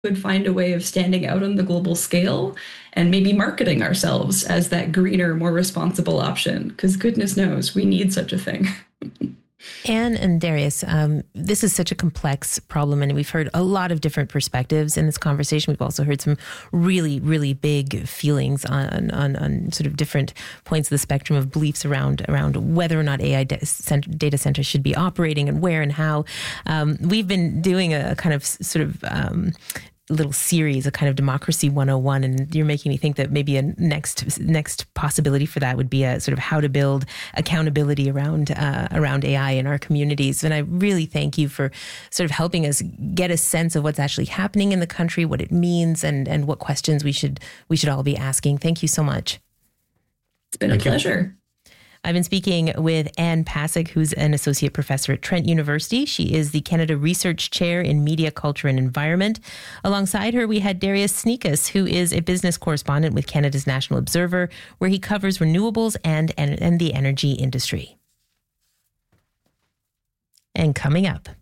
could find a way of standing out on the global scale and maybe marketing ourselves as that greener, more responsible option. Because goodness knows we need such a thing. Anne and Darius, this is such a complex problem, and we've heard a lot of different perspectives in this conversation. We've also heard some really, really big feelings on sort of different points of the spectrum of beliefs around whether or not AI data centers should be operating and where and how. We've been doing a kind of sort of little series, a kind of Democracy 101, and you're making me think that maybe a next possibility for that would be a sort of how to build accountability around AI in our communities. And I really thank you for sort of helping us get a sense of what's actually happening in the country, what it means, and what questions we should all be asking. Thank you so much. It's been a pleasure. I've been speaking with Anne Pasek, who's an associate professor at Trent University. She is the Canada Research Chair in Media, Culture and Environment. Alongside her, we had Darius Sneekus, who is a business correspondent with Canada's National Observer, where he covers renewables and the energy industry. And coming up,